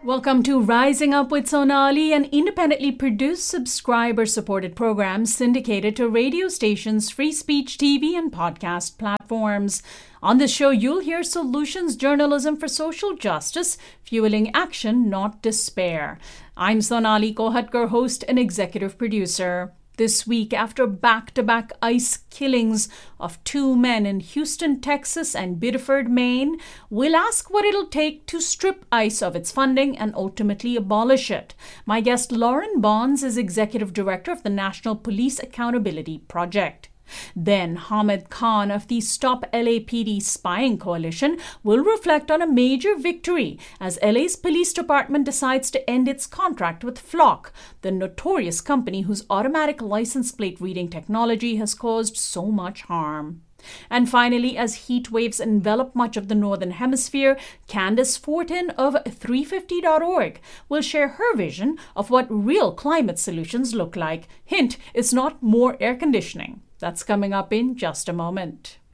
Welcome to Rising Up with Sonali, an independently produced, subscriber-supported program syndicated to radio stations, free speech TV, and podcast platforms. On this show, you'll hear solutions journalism for social justice, fueling action, not despair. I'm Sonali Kohatkar, host and executive producer. This week, after back-to-back ICE killings of two men in Houston, Texas and Biddeford, Maine, we'll ask what it'll take to strip ICE of its funding and ultimately abolish it. My guest, Lauren Bonds, is executive director of the National Police Accountability Project. Then Hamid Khan of the Stop LAPD Spying Coalition will reflect on a major victory as LA's police department decides to end its contract with Flock, the notorious company whose automatic license plate reading technology has caused so much harm. And finally, as heat waves envelop much of the Northern Hemisphere, Candace Fortin of 350.org will share her vision of what real climate solutions look like. Hint, it's not more air conditioning. That's coming up in just a moment.